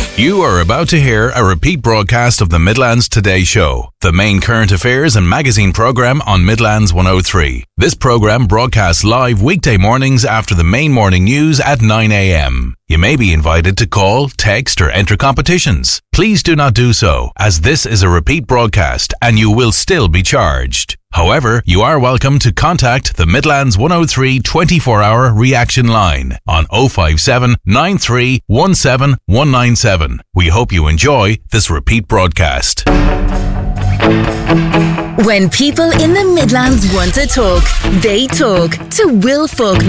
You are about to hear a repeat broadcast of the Midlands Today Show, the main current affairs and magazine programme on Midlands 103. This programme broadcasts live weekday mornings after the main morning news at 9 a.m. You may be invited to call, text or enter competitions. Please do not do so, as this is a repeat broadcast and you will still be charged. However, you are welcome to contact the Midlands 103 24-hour reaction line on 057 93 17 197. We hope you enjoy this repeat broadcast. When people in the Midlands want to talk, they talk to Will Faulkner